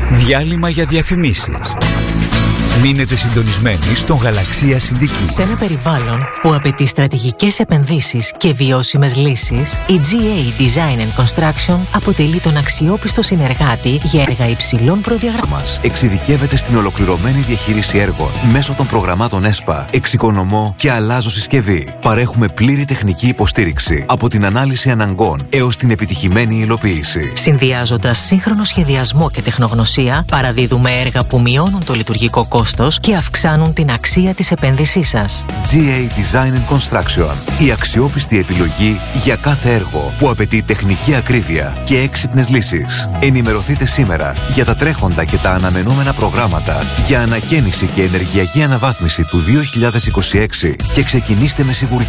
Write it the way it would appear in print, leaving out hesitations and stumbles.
Διάλειμμα για διαφημίσεις. Μείνετε συντονισμένοι στον Γαλαξία Συνδική. Σε ένα περιβάλλον που απαιτεί στρατηγικές επενδύσεις και βιώσιμες λύσεις, η GA Design and Construction αποτελεί τον αξιόπιστο συνεργάτη για έργα υψηλών προδιαγραφών. Εξειδικεύεται στην ολοκληρωμένη διαχείριση έργων μέσω των προγραμμάτων ΕΣΠΑ, εξοικονομώ και αλλάζω συσκευή. Παρέχουμε πλήρη τεχνική υποστήριξη από την ανάλυση αναγκών έως την επιτυχημένη υλοποίηση. Συνδυάζοντας σύγχρονο σχεδιασμό και τεχνογνωσία, παραδίδουμε έργα που μειώνουν το λειτουργικό κόστος και αυξάνουν την αξία της επένδυσής σας. GA Design and Construction. Η αξιόπιστη επιλογή για κάθε έργο που απαιτεί τεχνική ακρίβεια και έξυπνες λύσεις. Ενημερωθείτε σήμερα για τα τρέχοντα και τα αναμενόμενα προγράμματα για ανακαίνιση και ενεργειακή αναβάθμιση του 2026 και ξεκινήστε με σιγουριά.